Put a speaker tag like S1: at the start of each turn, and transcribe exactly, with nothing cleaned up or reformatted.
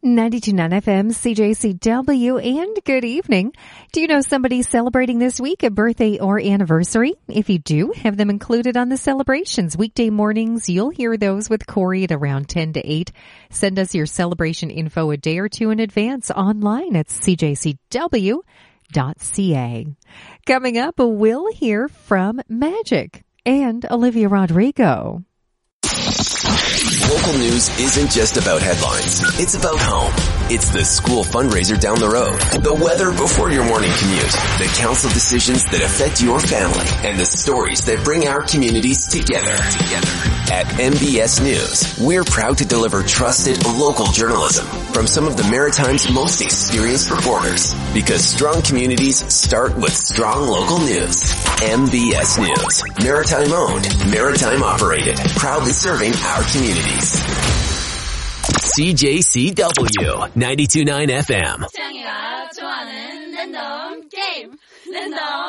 S1: ninety-two point nine F M, C J C W, and good evening. Do you know somebody celebrating this week, a birthday or anniversary? If you do, have them included on the celebrations. Weekday mornings, you'll hear those with Corey at around ten to eight. Send us your celebration info a day or two in advance online at c j c w dot c a. Coming up, we'll hear from Magic and Olivia Rodrigo.
S2: Local news isn't just about headlines. It's about home. It's the school fundraiser down the road, the weather before your morning commute, the council decisions that affect your family, and the stories that bring our communities together. Together. At M B S News, we're proud to deliver trusted local journalism from some of the Maritime's most experienced reporters. Because strong communities start with strong local news. M B S News. Maritime owned, Maritime operated. Proudly serving our communities. C J C W ninety-two point nine F M.
S3: 창이가 좋아하는 랜덤 게임 랜덤